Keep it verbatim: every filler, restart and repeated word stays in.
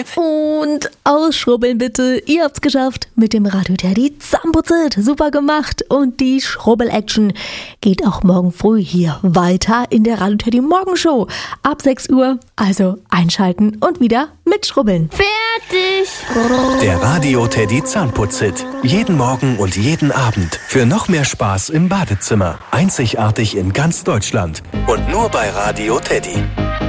Tipp. Und ausschrubbeln bitte. Ihr habt's geschafft mit dem Radio Teddy Zahnputzit. Super gemacht. Und die Schrubbel-Action geht auch morgen früh hier weiter in der Radio Teddy Morgenshow. Ab sechs Uhr. Also einschalten und wieder mitschrubbeln. Fertig. Der Radio Teddy Zahnputzit. Jeden Morgen und jeden Abend. Für noch mehr Spaß im Badezimmer. Einzigartig in ganz Deutschland. Und nur bei Radio Teddy.